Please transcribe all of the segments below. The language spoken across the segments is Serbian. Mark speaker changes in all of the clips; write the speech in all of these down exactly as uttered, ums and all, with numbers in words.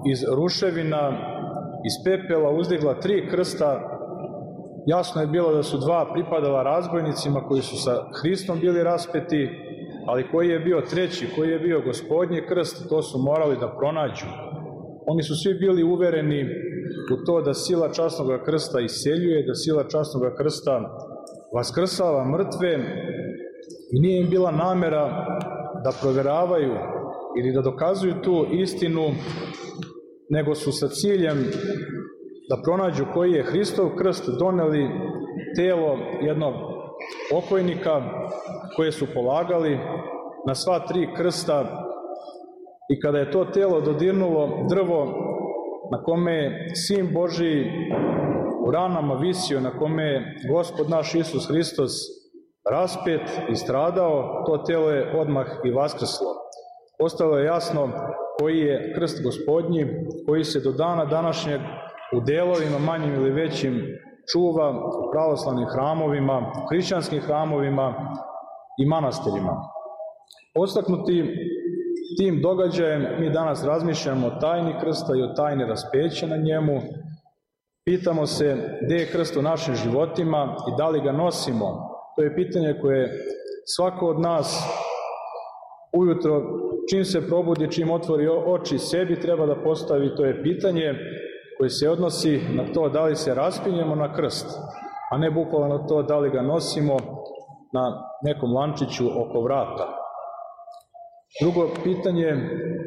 Speaker 1: iz ruševina, iz pepela uzdigla tri krsta. Jasno je bilo da su dva pripadala razbojnicima koji su sa Hristom bili raspeti, ali koji je bio treći, koji je bio Gospodnji krst, to su morali da pronađu. Oni su svi bili uvereni u to da sila časnog krsta iseljuje, da sila časnog krsta vaskrsava mrtve i nije im bila namera da proveravaju ili da dokazuju tu istinu, nego su sa ciljem da pronađu koji je Hristov krst doneli telo jednog pokojnika koje su polagali na sva tri krsta, i kada je to telo dodirnulo drvo na kome je Sin Božiji u ranama visio, na kome je Gospod naš Isus Hristos raspet i stradao, to telo je odmah i vaskrslo. Postalo je jasno koji je krst Gospodnji, koji se do dana današnjeg u delovima manjim ili većim čuva u pravoslavnim hramovima, u hrišćanskim hramovima i manastirima. Podstaknuti tim događajem mi danas razmišljamo o tajni krsta i o tajni raspeća na njemu. Pitamo se gde je krst u našim životima i da li ga nosimo. To je pitanje koje svako od nas ujutro, čim se probudi, čim otvori oči sebi, treba da postavi. To je pitanje koje se odnosi na to da li se raspinjemo na krst, a ne bukvalno na to da li ga nosimo na nekom lančiću oko vrata. Drugo pitanje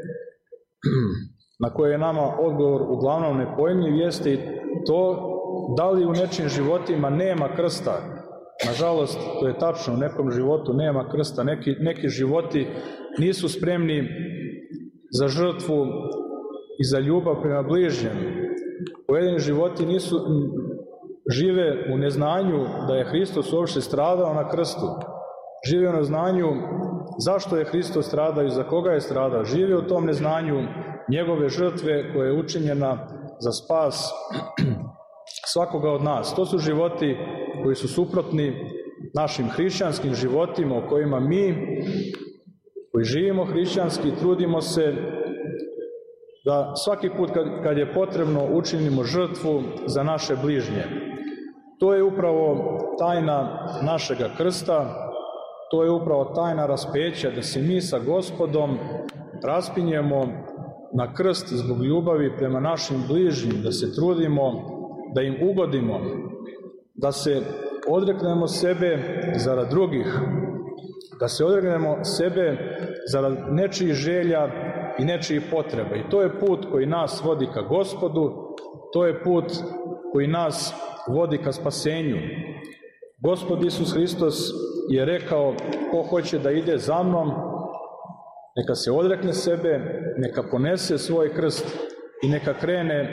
Speaker 1: na koje je nama odgovor uglavnom nepojmljiv jeste i to da li u nečim životima nema krsta. Nažalost, to je tačno, u nekom životu nema krsta, neki, neki životi nisu spremni za žrtvu i za ljubav prema bližnjem. Pojedini životi nisu, žive u neznanju da je Hristos uopšte stradao na krstu. Žive u neznanju zašto je Hristos stradao i za koga je stradao. Žive u tom neznanju njegove žrtve koja je učinjena za spas svakoga od nas. To su životi koji su suprotni našim hrišćanskim životima u kojima mi, koji živimo hrišćanski, trudimo se da svaki put kad, kad je potrebno učinimo žrtvu za naše bližnje. To je upravo tajna našega krsta, to je upravo tajna raspeća, da se mi sa Gospodom raspinjemo na krst zbog ljubavi prema našim bližnjim, da se trudimo da im ugodimo, da se odreknemo sebe zarad drugih, da se odreknemo sebe zarad nečijih želja i nečijih potreba. I to je put koji nas vodi ka Gospodu, to je put koji nas vodi ka spasenju. Gospod Isus Hristos je rekao, ko hoće da ide za mnom, neka se odrekne sebe, neka ponese svoj krst i neka krene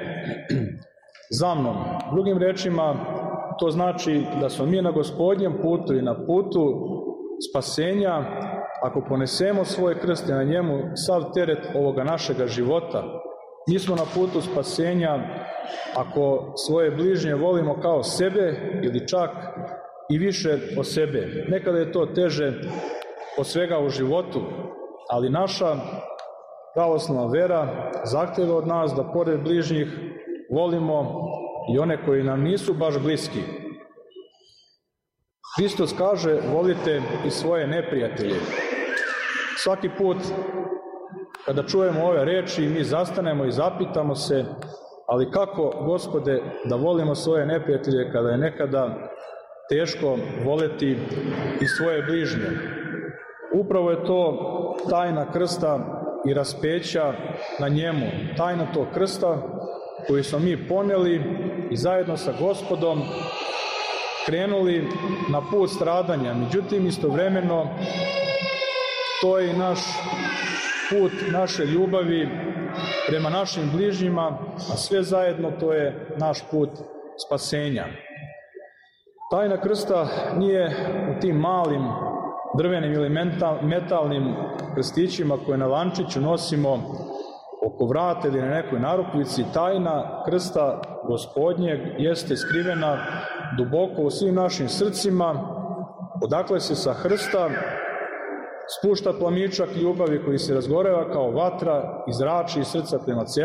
Speaker 1: za mnom. Drugim rečima, to znači da smo mi na Gospodnjem putu i na putu spasenja, ako ponesemo svoj krst i na njemu sav teret ovoga našega života. Mi smo na putu spasenja ako svoje bližnje volimo kao sebe ili čak i više od sebe. Nekada je to teže od svega u životu, ali naša pravoslavna vera zahteva od nas da pored bližnjih volimo i one koji nam nisu baš bliski. Hristos kaže, volite i svoje neprijatelje. Svaki put kada čujemo ove reči, mi zastanemo i zapitamo se, ali kako, Gospode, da volimo svoje neprijatelje kada je nekada teško voleti i svoje bližnje? Upravo je to tajna krsta i raspeća na njemu. Tajna tog krsta koji smo mi poneli i zajedno sa Gospodom krenuli na put stradanja. Međutim, istovremeno, to je i naš put naše ljubavi prema našim bližnjima, a sve zajedno to je naš put spasenja. Tajna krsta nije u tim malim drvenim ili metalnim krstićima koje na lančiću nosimo oko vrata ili na nekoj narukvici. Tajna krsta Gospodnjeg jeste skrivena duboko u svim našim srcima, odakle se sa hrsta spušta plamičak ljubavi koji se razgoreva kao vatra i zrači iz srca prema